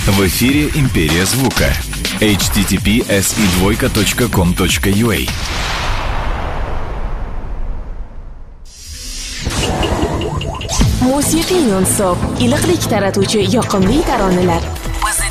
В эфире «Империя звука». https://com.ua. Musiqiy non-stop, iliqlik taratuvchi yoqimli taronalar.